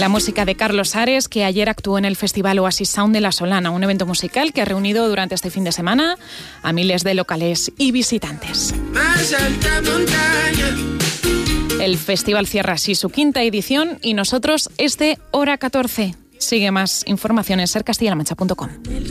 La música de Carlos Ares, que ayer actuó en el Festival Oasis Sound de La Solana, un evento musical que ha reunido durante este fin de semana a miles de locales y visitantes. El festival cierra así su 5ª edición y nosotros Hora 14. Sigue más información en sercastillalamancha.com.